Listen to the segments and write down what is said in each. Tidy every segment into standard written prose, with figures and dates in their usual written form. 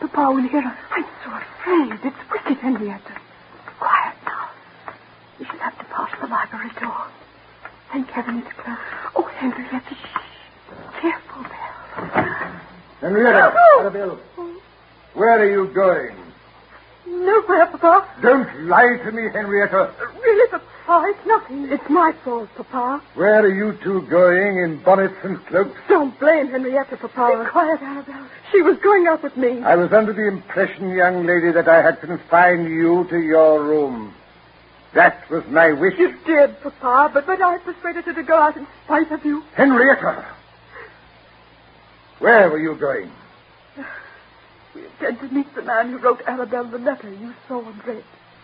Papa will hear us. I'm so afraid. It's wicked, Henrietta. Quiet now. We shall have to pass the library door. Thank heaven it's closed. Oh, Henrietta, shh. Careful, Belle. Henrietta, Arabelle, where are you going? Nowhere, Papa. Don't lie to me, Henrietta. Really, Papa, it's nothing. It's my fault, Papa. Where are you two going in bonnets and cloaks? Don't blame Henrietta, Papa. Be quiet, Arabelle. She was going out with me. I was under the impression, young lady, that I had confined you to your room. That was my wish. You did, Papa, but I persuaded her to go out in spite of you. Henrietta! Where were you going? We intend to meet the man who wrote Arabelle the letter you saw and read.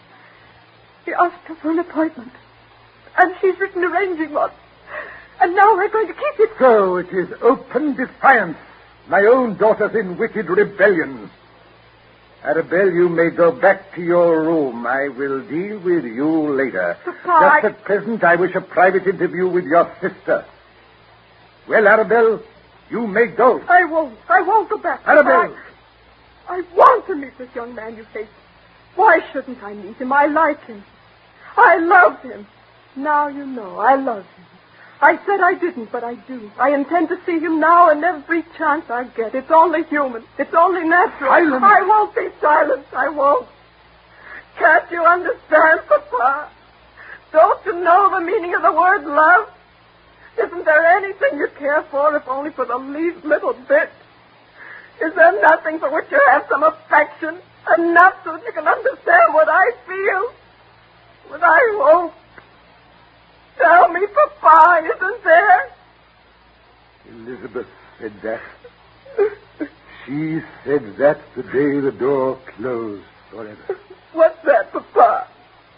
He asked her for an appointment, and she's written arranging one. And now we're going to keep it. So it is open defiance. My own daughter's in wicked rebellion. Arabelle, you may go back to your room. I will deal with you later. Papa, Just at present, I wish a private interview with your sister. Well, Arabelle, you may go. I won't go back. Arabelle! I want to meet this young man you hate. Why shouldn't I meet him? I like him. I love him. Now you know I love him. I said I didn't, but I do. I intend to see him now and every chance I get. It's only human. It's only natural. Silence. I won't be silent. I won't. Can't you understand, Papa? Don't you know the meaning of the word love? Isn't there anything you care for, if only for the least little bit? Is there nothing for which you have some affection? Enough so that you can understand what I feel? What I hope? Tell me, Papa, isn't there? Elizabeth said that. She said that the day the door closed forever. What's that, Papa?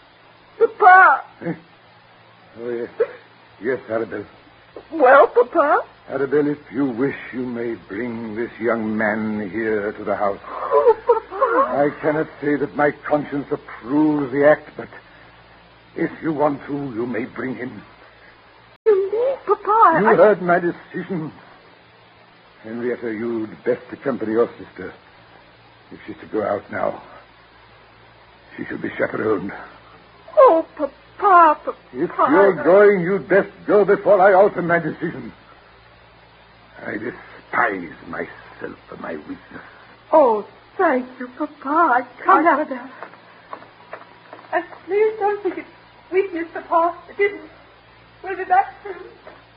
Papa! Oh, yes. Yes, Arabelle. Well, Papa? Arabelle, if you wish, you may bring this young man here to the house. Oh, Papa! I cannot say that my conscience approves the act, but if you want to, you may bring him. You need, Papa. You heard my decision. Henrietta, you'd best accompany your sister. If she's to go out now, she should be chaperoned. Oh, Papa. If you're going, you'd best go before I alter my decision. I despise myself for my weakness. Oh, thank you, Papa. Come, Arabelle. And please don't think it's weakness, Papa. It isn't. We'll be back soon.